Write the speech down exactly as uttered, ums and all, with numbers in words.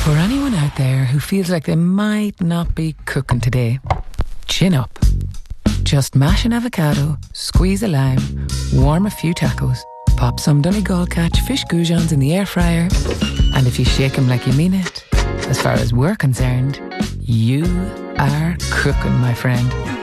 For anyone out there who feels like they might not be cooking today, chin up. Just mash an avocado, squeeze a lime, warm a few tacos, pop some Donegal catch fish goujons in the air fryer, and if you shake them like you mean it, as far as we're concerned, you are cooking, my friend.